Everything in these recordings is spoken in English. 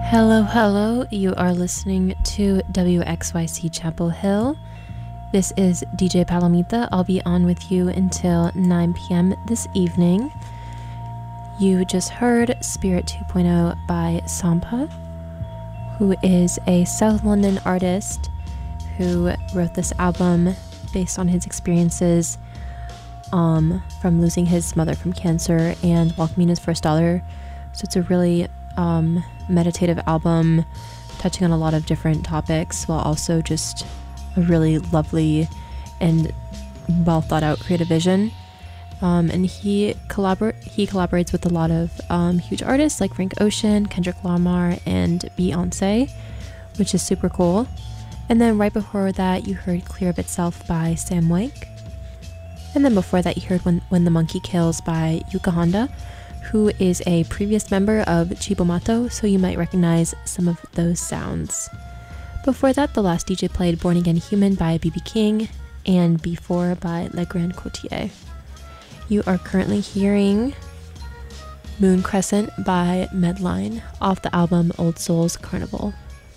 Hello, hello. You are listening to WXYC Chapel Hill. This is DJ Palomita. I'll be on with you until 9 p.m. this evening. You just heard Spirit 2.0 by Sampa, who is a South London artist who wrote this album based on his experiences from losing his mother from cancer and welcoming his first daughter. So it's a really meditative album touching on a lot of different topics while also just a really lovely and well thought out creative vision. And he collaborates with a lot of huge artists like Frank Ocean, Kendrick Lamar, and Beyonce, which is super cool. And then right before that you heard Clear of Itself by Sam Wake. And then before that you heard When the Monkey Kills by Yuka Honda, who is a previous member of Chibomato, so you might recognize some of those sounds. Before that, the last DJ played Born Again Human by BB King and Before by Le Grand Courtier. You are currently hearing Moon Crescent by Medline off the album Old Souls Carnival.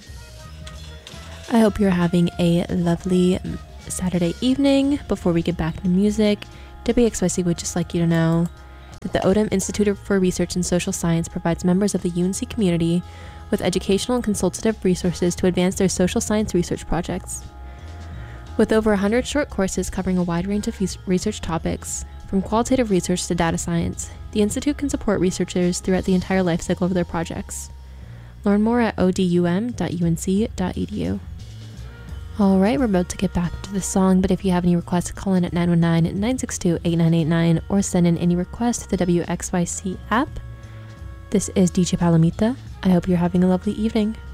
I hope you're having a lovely Saturday evening. Before we get back to music, WXYC would just like you to know that the Odum Institute for Research in Social Science provides members of the UNC community with educational and consultative resources to advance their social science research projects. With over 100 short courses covering a wide range of research topics, from qualitative research to data science, the Institute can support researchers throughout the entire life cycle of their projects. Learn more at odum.unc.edu. Alright, we're about to get back to the song, but if you have any requests, call in at 919-962-8989 or send in any requests to the WXYC app. This is DJ Palomita. I hope you're having a lovely evening.